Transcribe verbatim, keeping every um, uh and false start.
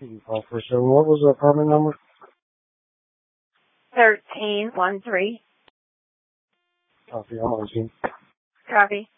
You call for so what was the apartment number? Thirteen one three. Copy, I'm on team. Copy.